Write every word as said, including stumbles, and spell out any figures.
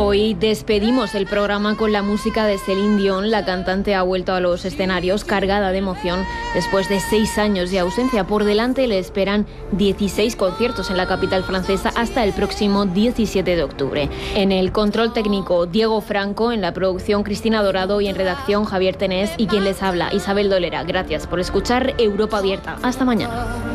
Hoy despedimos el programa con la música de Céline Dion. La cantante ha vuelto a los escenarios cargada de emoción después de seis años de ausencia. Por delante le esperan dieciséis conciertos en la capital francesa hasta el próximo diecisiete de octubre. En el control técnico, Diego Franco, en la producción Cristina Dorado y en redacción Javier Tenés, y quien les habla, Isabel Dolera. Gracias por escuchar Europa Abierta. Hasta mañana.